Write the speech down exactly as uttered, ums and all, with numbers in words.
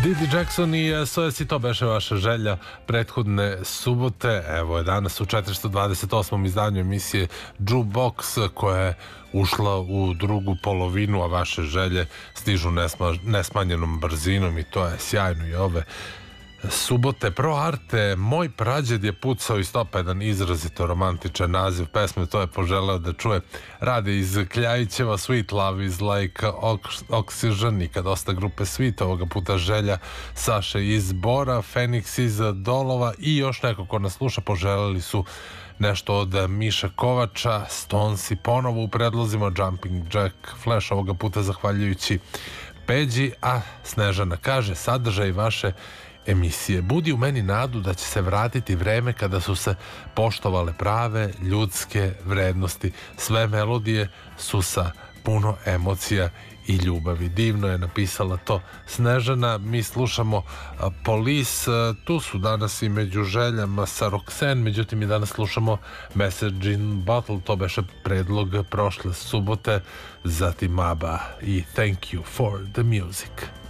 Didi Jackson i S O S i to beše vaša želja prethodne subote. Evo je danas u četiristo dvadeset osmom izdanju emisije Jukebox koja je ušla u drugu polovinu, a vaše želje stižu nesma, nesmanjenom brzinom i to je sjajno i ove subote. Pro Arte, moj prađed je pucao iz topa, jedan izrazito romantičan naziv pesme, to je poželeo da čuje Rade iz Kljajićeva. Sweet Love is like oxygen i kad dosta grupe Sweet, ovoga puta želja Saše iz Bora, Feniks iz Dolova i još neko ko nas sluša poželeli su nešto od Miša Kovača, Stonesi ponovo u predlozima, Jumping Jack Flash, ovoga puta zahvaljujući Peđi, a Snežana kaže sadržaj vaše emisije budi u meni nadu da će se vratiti vreme kada su se poštovale prave ljudske vrednosti. Sve melodije su sa puno emocija i ljubavi. Divno je napisala to Snežana. Mi slušamo Police, tu su danas i među željama sa Roxanne, međutim i danas slušamo Message in Bottle, to beše predlog prošle subote, zatim ABBA i Thank You for the Music.